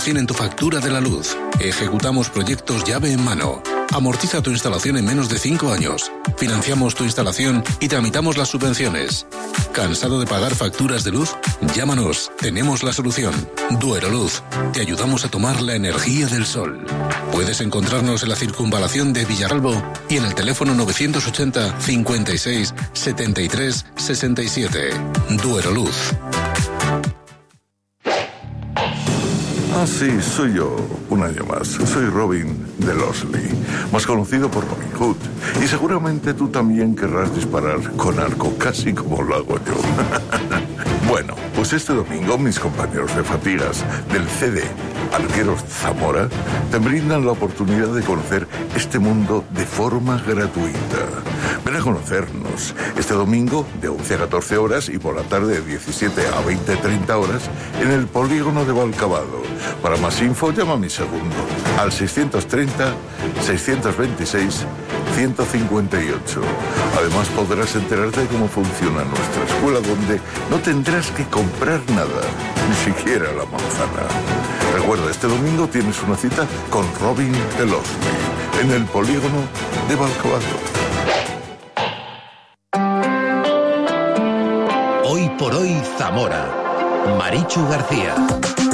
en tu factura de la luz. Ejecutamos proyectos llave en mano. Amortiza tu instalación en menos de 5 años. Financiamos tu instalación y tramitamos las subvenciones. ¿Cansado de pagar facturas de luz? Llámanos, tenemos la solución. Dueroluz, te ayudamos a tomar la energía del sol. Puedes encontrarnos en la circunvalación de Villaralbo y en el teléfono 980 56 73 67. Dueroluz. Ah, sí, soy yo, un año más. Soy Robin de Losley, más conocido por Robin Hood. Y seguramente tú también querrás disparar con arco, casi como lo hago yo. Bueno, pues este domingo mis compañeros de fatigas del CD Arqueros Zamora te brindan la oportunidad de conocer este mundo de forma gratuita. Ven a conocernos este domingo de 11 a 14 horas y por la tarde de 17 a 20-30 horas en el polígono de Valcavado. Para más info llama a mi segundo al 630 626 158. Además podrás enterarte de cómo funciona nuestra escuela, donde no tendrás que comprar nada, ni siquiera la manzana. Recuerda, este domingo tienes una cita con Robin de Losley en el polígono de Valcavado. Hoy por hoy Zamora. Marichu García.